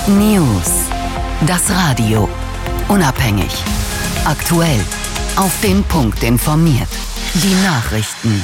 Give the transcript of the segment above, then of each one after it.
News. Das Radio. Unabhängig. Aktuell. Auf den Punkt informiert. Die Nachrichten.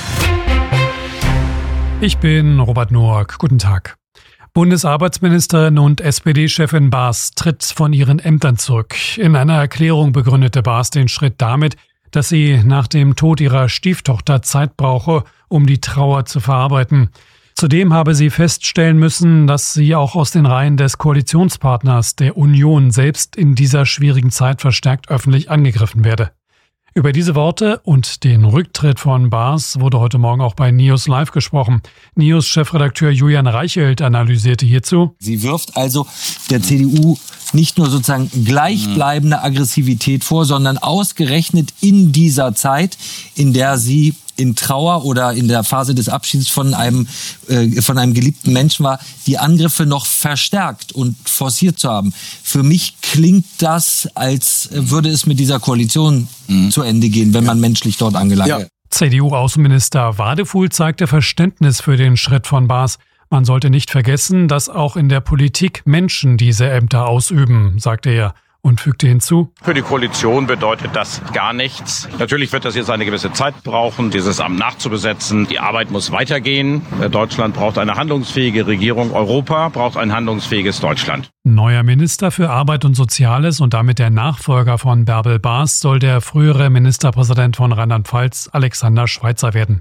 Ich bin Robert Noack. Guten Tag. Bundesarbeitsministerin und SPD-Chefin Baas tritt von ihren Ämtern zurück. In einer Erklärung begründete Baas den Schritt damit, dass sie nach dem Tod ihrer Stieftochter Zeit brauche, um die Trauer zu verarbeiten. Zudem habe sie feststellen müssen, dass sie auch aus den Reihen des Koalitionspartners der Union selbst in dieser schwierigen Zeit verstärkt öffentlich angegriffen werde. Über diese Worte und den Rücktritt von Baas wurde heute Morgen auch bei News Live gesprochen. News-Chefredakteur Julian Reichelt analysierte hierzu: Sie wirft also der CDU nicht nur sozusagen gleichbleibende Aggressivität vor, sondern ausgerechnet in dieser Zeit, in der sie in Trauer oder in der Phase des Abschieds von einem geliebten Menschen war, die Angriffe noch verstärkt und forciert zu haben. Für mich klingt das, als würde es mit dieser Koalition zu Ende gehen, wenn man menschlich dort angelangt wäre. CDU-Außenminister Wadefuhl zeigte Verständnis für den Schritt von Baas. Man sollte nicht vergessen, dass auch in der Politik Menschen diese Ämter ausüben, sagte er. Und fügte hinzu: Für die Koalition bedeutet das gar nichts. Natürlich wird das jetzt eine gewisse Zeit brauchen, dieses Amt nachzubesetzen. Die Arbeit muss weitergehen. Deutschland braucht eine handlungsfähige Regierung. Europa braucht ein handlungsfähiges Deutschland. Neuer Minister für Arbeit und Soziales und damit der Nachfolger von Bärbel Baas soll der frühere Ministerpräsident von Rheinland-Pfalz, Alexander Schweitzer, werden.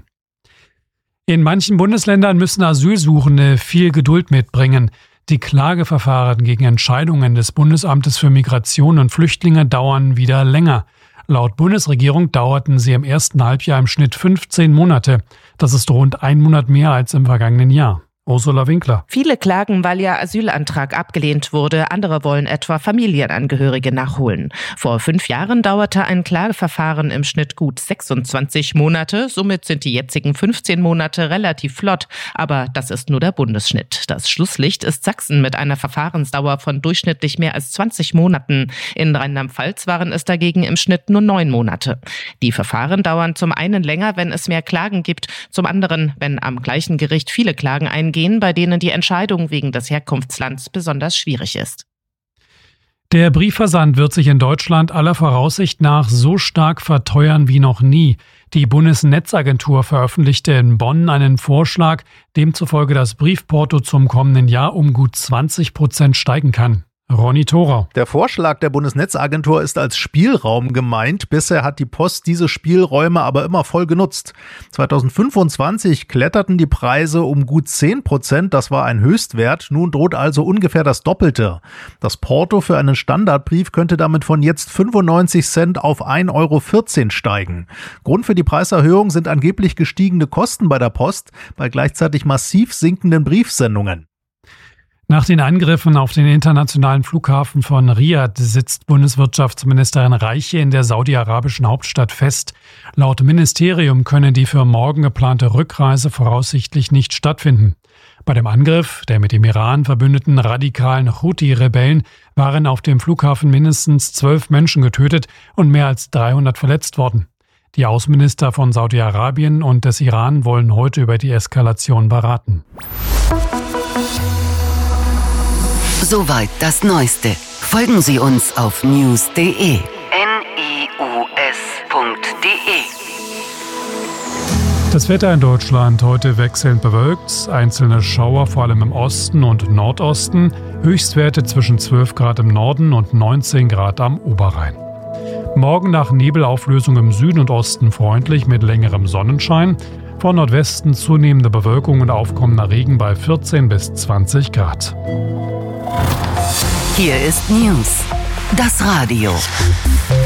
In manchen Bundesländern müssen Asylsuchende viel Geduld mitbringen. Die Klageverfahren gegen Entscheidungen des Bundesamtes für Migration und Flüchtlinge dauern wieder länger. Laut Bundesregierung dauerten sie im ersten Halbjahr im Schnitt 15 Monate. Das ist rund 1 Monat mehr als im vergangenen Jahr. Ursula Winkler. Viele klagen, weil ihr Asylantrag abgelehnt wurde. Andere wollen etwa Familienangehörige nachholen. Vor 5 Jahren dauerte ein Klageverfahren im Schnitt gut 26 Monate. Somit sind die jetzigen 15 Monate relativ flott. Aber das ist nur der Bundesschnitt. Das Schlusslicht ist Sachsen mit einer Verfahrensdauer von durchschnittlich mehr als 20 Monaten. In Rheinland-Pfalz waren es dagegen im Schnitt nur 9 Monate. Die Verfahren dauern zum einen länger, wenn es mehr Klagen gibt. Zum anderen, wenn am gleichen Gericht viele Klagen eingehen, bei denen die Entscheidung wegen des Herkunftslands besonders schwierig ist. Der Briefversand wird sich in Deutschland aller Voraussicht nach so stark verteuern wie noch nie. Die Bundesnetzagentur veröffentlichte in Bonn einen Vorschlag, demzufolge das Briefporto zum kommenden Jahr um gut 20% steigen kann. Ronny Thorau. Der Vorschlag der Bundesnetzagentur ist als Spielraum gemeint. Bisher hat die Post diese Spielräume aber immer voll genutzt. 2025 kletterten die Preise um gut 10%. Das war ein Höchstwert. Nun droht also ungefähr das Doppelte. Das Porto für einen Standardbrief könnte damit von jetzt 95 Cent auf 1,14 € steigen. Grund für die Preiserhöhung sind angeblich gestiegene Kosten bei der Post bei gleichzeitig massiv sinkenden Briefsendungen. Nach den Angriffen auf den internationalen Flughafen von Riad sitzt Bundeswirtschaftsministerin Reiche in der saudi-arabischen Hauptstadt fest. Laut Ministerium könne die für morgen geplante Rückreise voraussichtlich nicht stattfinden. Bei dem Angriff der mit dem Iran verbündeten radikalen Houthi-Rebellen waren auf dem Flughafen mindestens 12 Menschen getötet und mehr als 300 verletzt worden. Die Außenminister von Saudi-Arabien und des Iran wollen heute über die Eskalation beraten. Soweit das Neueste. Folgen Sie uns auf news.de. news.de. Das Wetter in Deutschland heute wechselnd bewölkt, einzelne Schauer vor allem im Osten und Nordosten, Höchstwerte zwischen 12 Grad im Norden und 19 Grad am Oberrhein. Morgen nach Nebelauflösung im Süden und Osten freundlich mit längerem Sonnenschein, von Nordwesten zunehmende Bewölkung und aufkommender Regen bei 14 bis 20 Grad. Hier ist News, das Radio.